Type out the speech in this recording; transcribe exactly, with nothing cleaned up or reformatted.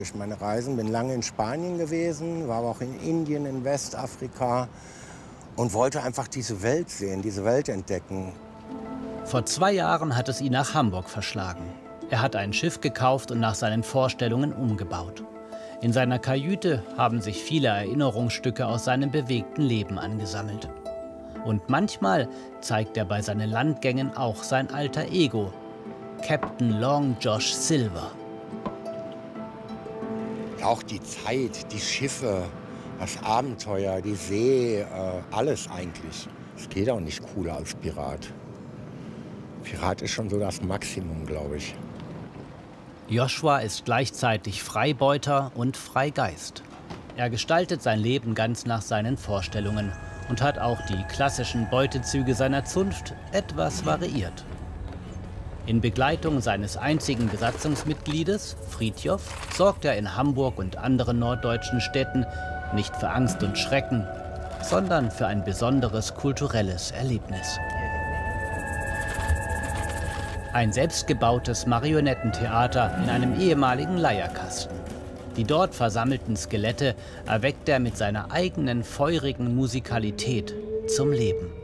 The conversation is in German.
Durch meine Reisen bin lange in Spanien gewesen, war aber auch in Indien, in Westafrika und wollte einfach diese Welt sehen, diese Welt entdecken. Vor zwei Jahren hat es ihn nach Hamburg verschlagen. Er hat ein Schiff gekauft und nach seinen Vorstellungen umgebaut. In seiner Kajüte haben sich viele Erinnerungsstücke aus seinem bewegten Leben angesammelt. Und manchmal zeigt er bei seinen Landgängen auch sein alter Ego, Captain Long Josh Silver. Auch die Zeit, die Schiffe, das Abenteuer, die See, äh, alles eigentlich. Es geht auch nicht cooler als Pirat. Pirat ist schon so das Maximum, glaube ich. Joshua ist gleichzeitig Freibeuter und Freigeist. Er gestaltet sein Leben ganz nach seinen Vorstellungen und hat auch die klassischen Beutezüge seiner Zunft etwas variiert. In Begleitung seines einzigen Besatzungsmitgliedes, Fridtjof, sorgt er in Hamburg und anderen norddeutschen Städten nicht für Angst und Schrecken, sondern für ein besonderes kulturelles Erlebnis. Ein selbstgebautes Marionettentheater in einem ehemaligen Leierkasten. Die dort versammelten Skelette erweckt er mit seiner eigenen feurigen Musikalität zum Leben.